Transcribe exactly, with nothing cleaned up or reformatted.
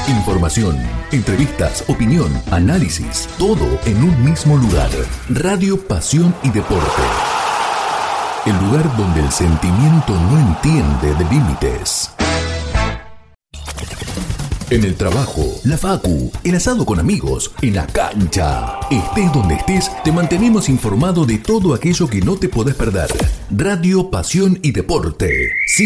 Información, entrevistas, opinión, análisis, todo en un mismo lugar. Radio Pasión y Deporte. El lugar donde el sentimiento no entiende de límites. En el trabajo, la facu, el asado con amigos, en la cancha. Estés donde estés, te mantenemos informado de todo aquello que no te podés perder. Radio Pasión y Deporte.